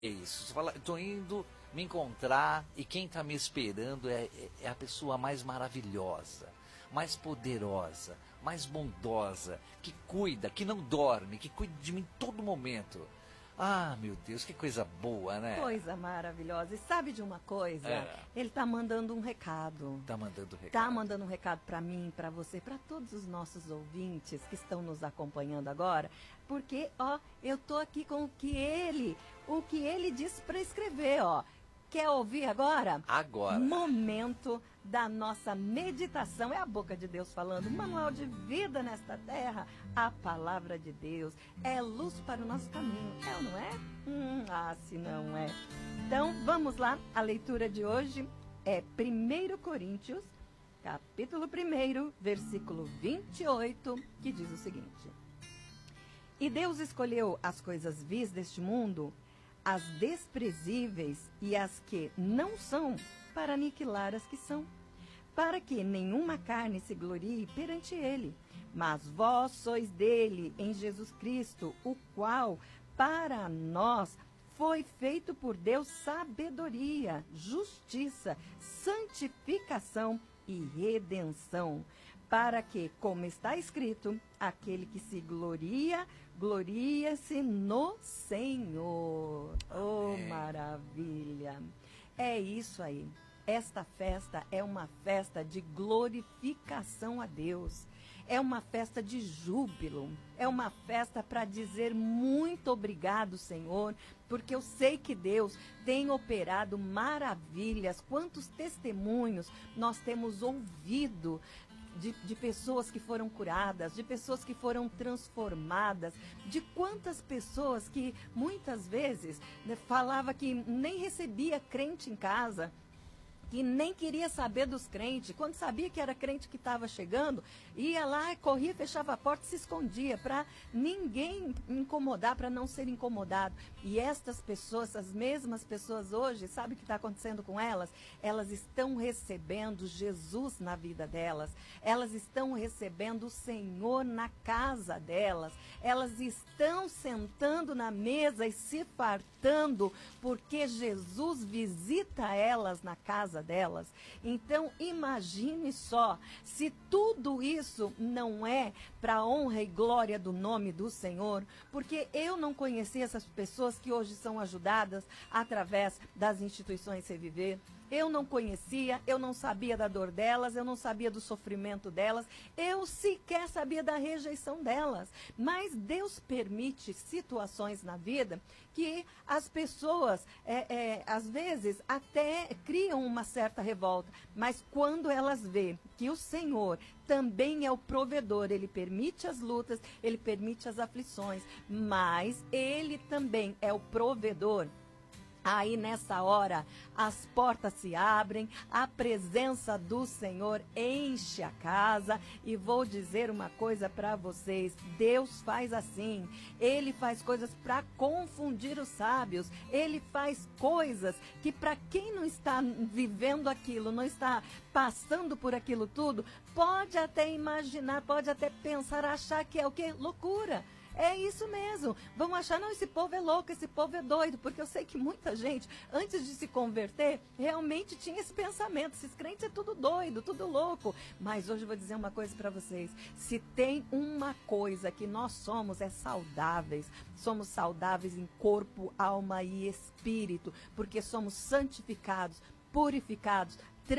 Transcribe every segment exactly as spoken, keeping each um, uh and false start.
É isso, você fala, tô indo me encontrar e quem está me esperando é, é, é a pessoa mais maravilhosa, mais poderosa, mais bondosa, que cuida, que não dorme, que cuida de mim em todo momento. Ah, meu Deus, que coisa boa, né? Coisa maravilhosa. E sabe de uma coisa? É. Ele tá mandando um recado. Tá mandando recado. Tá mandando um recado para mim, para você, para todos os nossos ouvintes que estão nos acompanhando agora, porque, ó, eu tô aqui com o que ele, o que ele disse para escrever, ó. Quer ouvir agora? Agora. Momento da nossa meditação. É a boca de Deus falando. Manual de vida nesta terra. A palavra de Deus é luz para o nosso caminho. É ou não é? Hum, ah, se não é. Então, vamos lá. A leitura de hoje é primeira Coríntios, capítulo um, versículo vinte e oito, que diz o seguinte. E Deus escolheu as coisas vis deste mundo, as desprezíveis e as que não são, para aniquilar as que são, para que nenhuma carne se glorie perante ele. Mas vós sois dele, em Jesus Cristo, o qual, para nós, foi feito por Deus sabedoria, justiça, santificação e redenção, para que, como está escrito, aquele que se gloria, gloria-se no Senhor. Oh, maravilha! É isso aí. Esta festa é uma festa de glorificação a Deus. É uma festa de júbilo. É uma festa para dizer muito obrigado, Senhor, porque eu sei que Deus tem operado maravilhas. Quantos testemunhos nós temos ouvido De, de pessoas que foram curadas, de pessoas que foram transformadas, de quantas pessoas que muitas vezes, né, falava que nem recebia crente em casa, que nem queria saber dos crentes, quando sabia que era crente que estava chegando, ia lá, corria, fechava a porta e se escondia, para ninguém incomodar, para não ser incomodado. E estas pessoas, as mesmas pessoas hoje, sabe o que está acontecendo com elas? Elas estão recebendo Jesus na vida delas, elas estão recebendo o Senhor na casa delas, elas estão sentando na mesa e se fartando, porque Jesus visita elas na casa delas. Então imagine só, se tudo isso não é para a honra e glória do nome do Senhor, porque eu não conheci essas pessoas que hoje são ajudadas através das instituições Reviver. Eu não conhecia, eu não sabia da dor delas, eu não sabia do sofrimento delas, eu sequer sabia da rejeição delas. Mas Deus permite situações na vida que as pessoas, é, é, às vezes, até criam uma certa revolta. Mas quando elas veem que o Senhor também é o provedor, Ele permite as lutas, Ele permite as aflições, mas Ele também é o provedor. Aí nessa hora as portas se abrem, a presença do Senhor enche a casa. E vou dizer uma coisa para vocês, Deus faz assim, Ele faz coisas para confundir os sábios, Ele faz coisas que para quem não está vivendo aquilo, não está passando por aquilo tudo, pode até imaginar, pode até pensar, achar que é o quê? Loucura. É isso mesmo, vão achar, não, esse povo é louco, esse povo é doido, porque eu sei que muita gente, antes de se converter, realmente tinha esse pensamento, esses crentes é tudo doido, tudo louco. Mas hoje eu vou dizer uma coisa para vocês, se tem uma coisa que nós somos, é saudáveis, somos saudáveis em corpo, alma e espírito, porque somos santificados, purificados,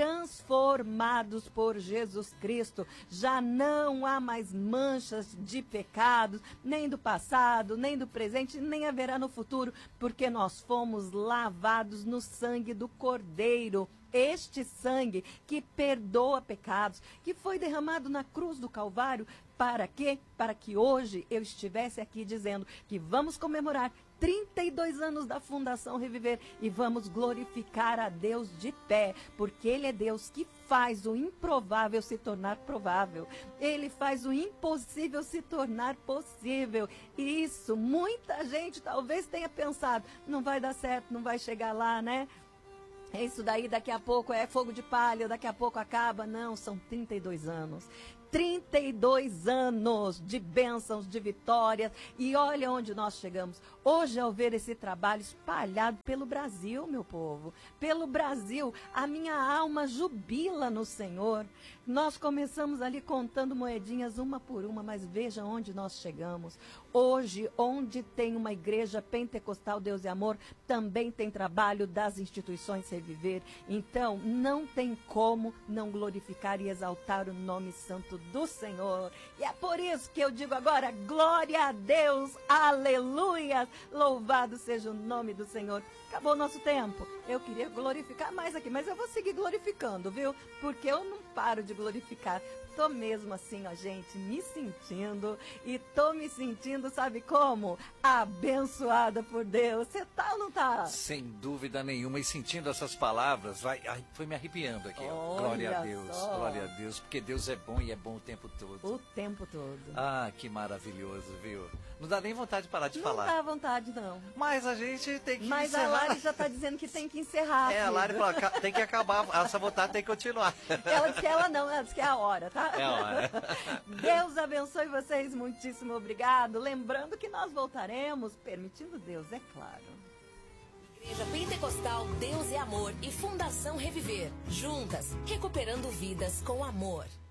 transformados por Jesus Cristo. Já não há mais manchas de pecados, nem do passado, nem do presente, nem haverá no futuro, porque nós fomos lavados no sangue do Cordeiro. Este sangue que perdoa pecados, que foi derramado na cruz do Calvário, para quê? Para que hoje eu estivesse aqui dizendo que vamos comemorar trinta e dois anos da Fundação Reviver e vamos glorificar a Deus de pé, porque Ele é Deus que faz o improvável se tornar provável. Ele faz o impossível se tornar possível. E isso, muita gente talvez tenha pensado, não vai dar certo, não vai chegar lá, né? Isso daí daqui a pouco é fogo de palha, daqui a pouco acaba. Não, são trinta e dois anos. trinta e dois anos de bênçãos, de vitórias. E olha onde nós chegamos. Hoje, ao ver esse trabalho espalhado pelo Brasil, meu povo, pelo Brasil, a minha alma jubila no Senhor. Nós começamos ali contando moedinhas uma por uma, mas veja onde nós chegamos. Hoje, onde tem uma igreja pentecostal Deus e Amor, também tem trabalho das instituições Reviver. Então, não tem como não glorificar e exaltar o nome santo do Senhor. E é por isso que eu digo agora, glória a Deus, aleluia, louvado seja o nome do Senhor. Acabou o nosso tempo. Eu queria glorificar mais aqui, mas eu vou seguir glorificando, viu? Porque eu não paro de glorificar. Tô mesmo assim, ó, gente, me sentindo e tô me sentindo, sabe como? Abençoada por Deus. Você tá ou não tá? Sem dúvida nenhuma. E sentindo essas palavras, vai, ai, foi me arrepiando aqui. Ó. Glória a Deus, só. glória a Deus, porque Deus é bom e é bom o tempo todo. O tempo todo. Ah, que maravilhoso, viu? Não dá nem vontade de parar de não falar. Não dá vontade, não. Mas a gente tem que Mas encerrar. Mas a Lari já tá dizendo que tem que encerrar. É, filho. a Lari falou, tem que acabar, a sabotagem tem que continuar. Ela disse que ela não, ela disse que é a hora, tá? É a hora. Deus abençoe vocês, muitíssimo obrigado. Lembrando que nós voltaremos, permitindo Deus, é claro. Igreja Pentecostal Deus e Amor e Fundação Reviver. Juntas, recuperando vidas com amor.